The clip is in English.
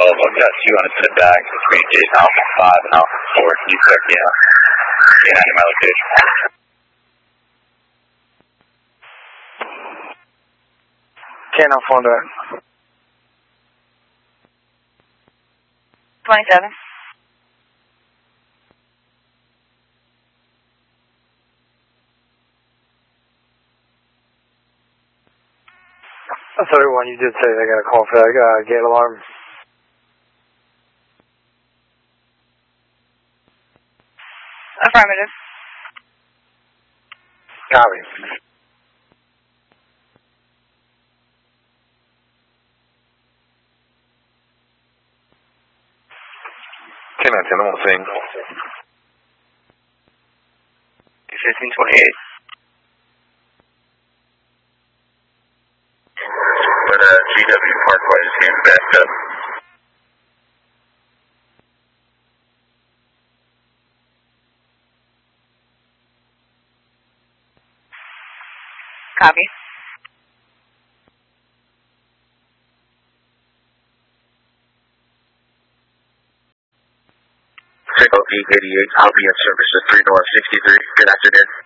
I've got 2 on a set back between Jason Alpha 5 and Alpha 4. Can you correct me out? Get out of my location. Can't phone that. 27. That's everyone. You did say they got a call for that gate alarm. Affirmative. Copy. Ten on the thing. 1528. But GW Parkway is getting backed up. Copy. Signal E88, I'll be in service at 3 North 63. Good afternoon.